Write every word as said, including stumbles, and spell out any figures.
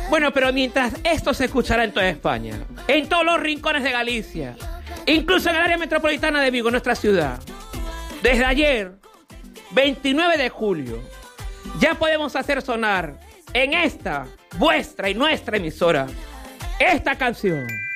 Bueno, pero mientras esto se escuchará en toda España, en todos los rincones de Galicia, incluso en el área metropolitana de Vigo, nuestra ciudad, desde ayer, veintinueve de julio, ya podemos hacer sonar en esta, vuestra y nuestra emisora, esta canción.